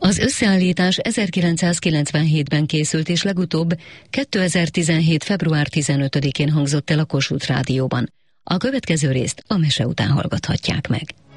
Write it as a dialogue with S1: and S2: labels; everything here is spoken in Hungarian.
S1: Az összeállítás 1997-ben készült, és legutóbb 2017. február 15-én hangzott el a Kossuth Rádióban. A következő részt a mese után hallgathatják meg.